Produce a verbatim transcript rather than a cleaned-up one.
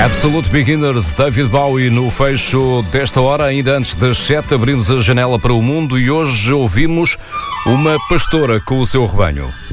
Absolute Beginners, David Bowie no fecho desta hora. Ainda antes das sete abrimos a janela para o mundo e hoje ouvimos uma pastora com o seu rebanho.